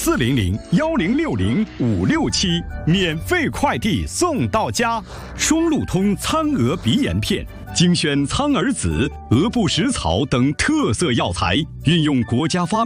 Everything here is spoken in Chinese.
400-1060-567，免费快递送到家。双路通苍蛾鼻炎片，精选苍耳子、鹅不食草等特色药材，运用国家发明